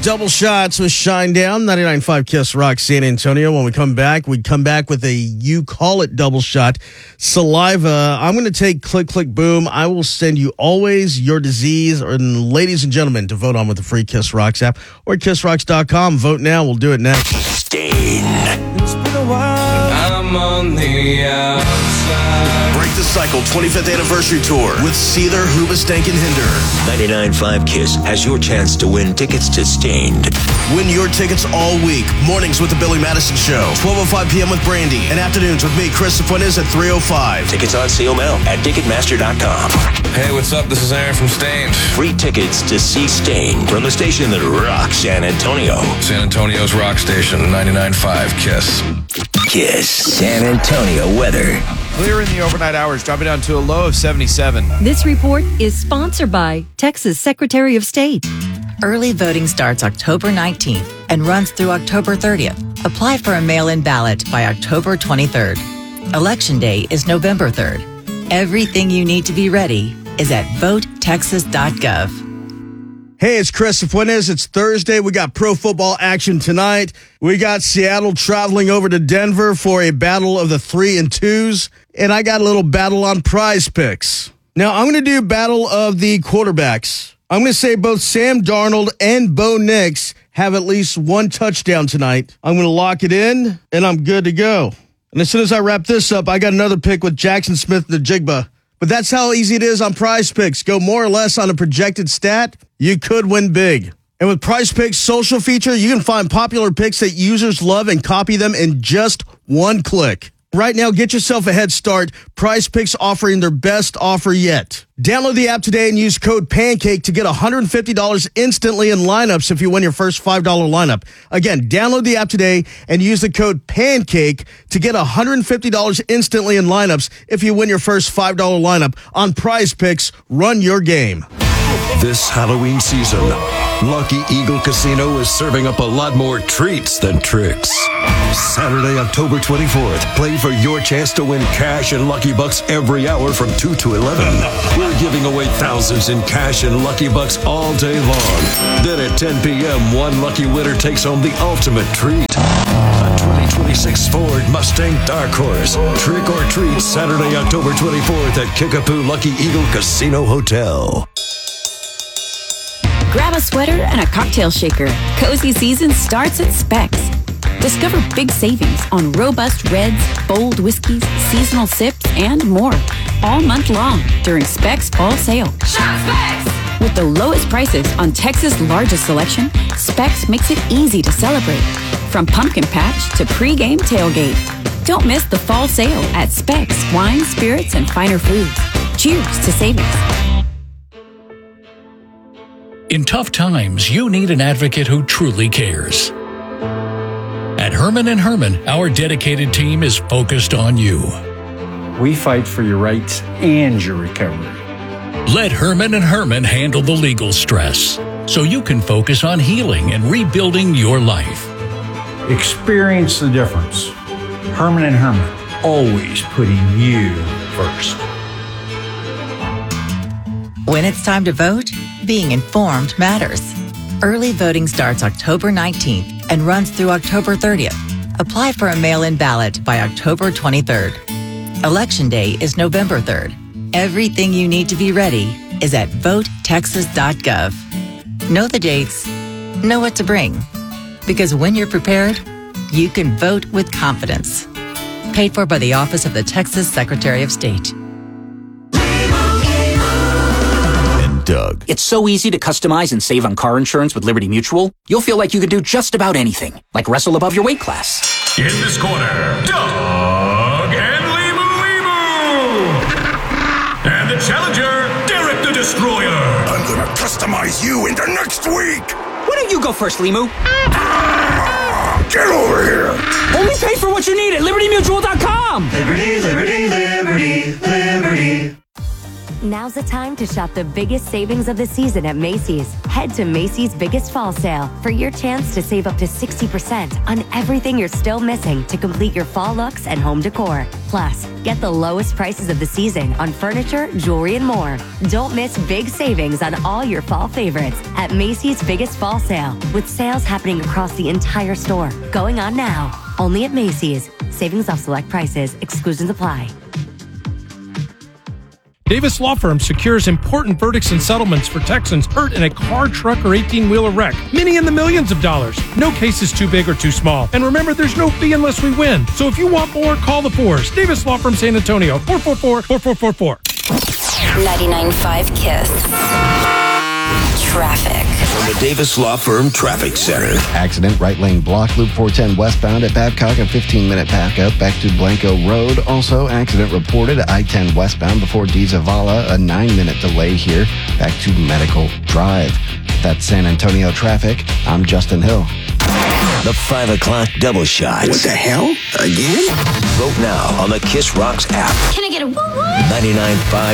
Double shots with Shinedown, 99.5 Kiss Rock San Antonio. When we come back with a You Call It double shot. Saliva. I'm going to take Click, Click, Boom. I will send you always your disease, and ladies and gentlemen, to vote on with the free Kiss Rocks app or KissRocks.com. Vote now. We'll do it next. Stain. It's been a while. I'm on the outside. Break the Cycle 25th Anniversary Tour with Seether, Hoobastank, and Hinder. 99.5 Kiss has your chance to win tickets to Stained. Win your tickets all week. Mornings with the Billy Madison Show. 12:05 p.m. with Brandy. And afternoons with me, Chris Fuentes at 3:05. Tickets on sale now at Ticketmaster.com. Hey, what's up? This is Aaron from Stained. Free tickets to see Stained from the station that rocks San Antonio. San Antonio's rock station, 99.5 Kiss. Kiss San Antonio weather. Clear in the overnight hours, dropping down to a low of 77. This report is sponsored by Texas Secretary of State. Early voting starts October 19th and runs through October 30th. Apply for a mail-in ballot by October 23rd. Election Day is November 3rd. Everything you need to be ready is at votetexas.gov. Hey, it's Chris Fuentes. It's Thursday. We got pro football action tonight. We got Seattle traveling over to Denver for a battle of the 3 and 2s. And I got a little battle on Prize Picks. Now, I'm going to do battle of the quarterbacks. I'm going to say both Sam Darnold and Bo Nix have at least one touchdown tonight. I'm going to lock it in, and I'm good to go. And as soon as I wrap this up, I got another pick with Jackson Smith and the Jigba. But that's how easy it is on Prize Picks. Go more or less on a projected stat. You could win big. And with Prize Picks' social feature, you can find popular picks that users love and copy them in just one click. Right now, get yourself a head start. Prize Picks offering their best offer yet. Download the app today and use code PANCAKE to get $150 instantly in lineups if you win your first $5 lineup. Again, download the app today and use the code PANCAKE to get $150 instantly in lineups if you win your first $5 lineup. On Prize Picks, run your game. This Halloween season, Lucky Eagle Casino is serving up a lot more treats than tricks. Saturday, October 24th, play for your chance to win cash and Lucky Bucks every hour from 2 to 11. We're giving away thousands in cash and Lucky Bucks all day long. Then at 10 p.m., one lucky winner takes home the ultimate treat. A 2026 Ford Mustang Dark Horse. Trick or treat Saturday, October 24th at Kickapoo Lucky Eagle Casino Hotel. Grab a sweater and a cocktail shaker. Cozy season starts at Specs. Discover big savings on robust reds, bold whiskeys, seasonal sips, and more. All month long during Specs Fall Sale. Shop Specs! With the lowest prices on Texas' largest selection, Specs makes it easy to celebrate. From pumpkin patch to pre-game tailgate. Don't miss the fall sale at Specs Wine, Spirits, and Finer Foods. Cheers to savings. In tough times, you need an advocate who truly cares. At Herman & Herman, our dedicated team is focused on you. We fight for your rights and your recovery. Let Herman & Herman handle the legal stress so you can focus on healing and rebuilding your life. Experience the difference. Herman & Herman, always putting you first. When it's time to vote, being informed matters. Early voting starts October 19th and runs through October 30th. Apply for a mail-in ballot by October 23rd. Election Day is November 3rd. Everything you need to be ready is at votetexas.gov. Know the dates, know what to bring. Because when you're prepared, you can vote with confidence. Paid for by the Office of the Texas Secretary of State. Doug. It's so easy to customize and save on car insurance with Liberty Mutual. You'll feel like you can do just about anything, like wrestle above your weight class. In this corner, Doug and Limu. And the challenger, Derek the Destroyer. I'm gonna customize you into next week. Why don't you go first, Limu? Get over here. Only pay for what you need at LibertyMutual.com. Liberty, liberty, liberty, liberty. Now's the time to shop the biggest savings of the season at Macy's. Head to Macy's Biggest Fall Sale for your chance to save up to 60% on everything you're still missing to complete your fall looks and home decor. Plus, get the lowest prices of the season on furniture, jewelry, and more. Don't miss big savings on all your fall favorites at Macy's Biggest Fall Sale, with sales happening across the entire store. Going on now. Only at Macy's. Savings off select prices. Exclusions apply. Davis Law Firm secures important verdicts and settlements for Texans hurt in a car, truck, or 18-wheeler wreck. Many in the millions of dollars. No case is too big or too small. And remember, there's no fee unless we win. So if you want more, call the Fours. Davis Law Firm San Antonio, 444-4444. 99.5 KISS. Traffic. From the Davis Law Firm Traffic Center. Accident, right lane block, loop 410 westbound at Babcock, a 15-minute backup back to Blanco Road. Also, accident reported at I-10 westbound before De Zavala, a 9-minute delay here back to Medical Drive. That's San Antonio traffic. I'm Justin Hill. The 5 o'clock double shot. What the hell? Again? Vote now on the Kiss Rocks app. Can I get a woo-woo? 99.5